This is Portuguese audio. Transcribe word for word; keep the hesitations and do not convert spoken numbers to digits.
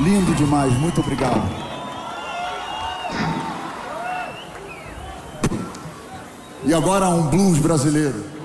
Lindo demais, muito obrigado. E agora um blues brasileiro.